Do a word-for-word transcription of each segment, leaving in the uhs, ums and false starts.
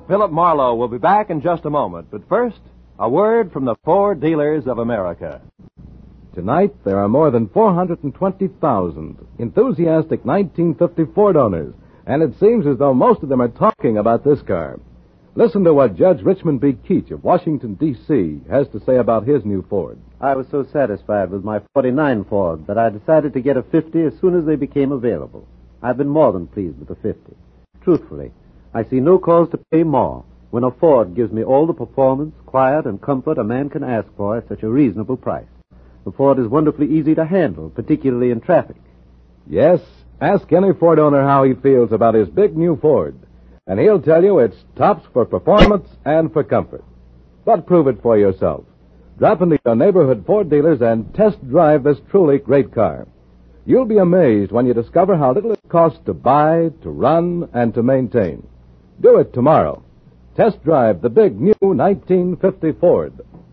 Philip Marlowe will be back in just a moment. But first, a word from the Ford Dealers of America. Tonight, there are more than four hundred twenty thousand enthusiastic nineteen fifty Ford owners, and it seems as though most of them are talking about this car. Listen to what Judge Richmond B. Keach of Washington, D C has to say about his new Ford. I was so satisfied with my forty-nine Ford that I decided to get a fifty as soon as they became available. I've been more than pleased with the fifty. Truthfully, I see no cause to pay more when a Ford gives me all the performance, quiet, and comfort a man can ask for at such a reasonable price. The Ford is wonderfully easy to handle, particularly in traffic. Yes, ask any Ford owner how he feels about his big new Ford, and he'll tell you it's tops for performance and for comfort. But prove it for yourself. Drop into your neighborhood Ford dealers and test drive this truly great car. You'll be amazed when you discover how little it costs to buy, to run, and to maintain. Do it tomorrow. Test drive the big new nineteen fifty Ford.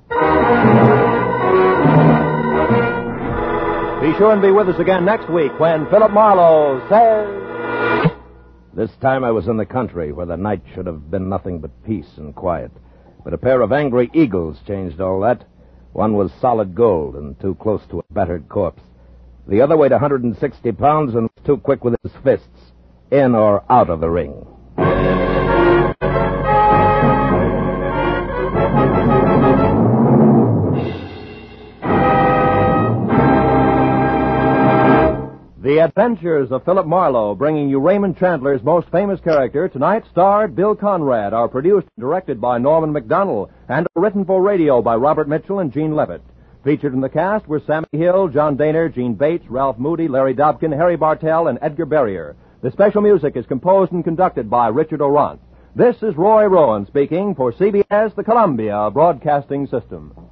Be sure and be with us again next week when Philip Marlowe says... This time I was in the country where the night should have been nothing but peace and quiet. But a pair of angry eagles changed all that. One was solid gold and too close to a battered corpse. The other weighed one hundred sixty pounds and was too quick with his fists, in or out of the ring. The Adventures of Philip Marlowe, bringing you Raymond Chandler's most famous character, tonight starred Bill Conrad, are produced and directed by Norman Macdonnell, and are written for radio by Robert Mitchell and Gene Levitt. Featured in the cast were Sammy Hill, John Daner, Gene Bates, Ralph Moody, Larry Dobkin, Harry Bartell, and Edgar Barrier. The special music is composed and conducted by Richard Orant. This is Roy Rowan speaking for C B S, the Columbia Broadcasting System.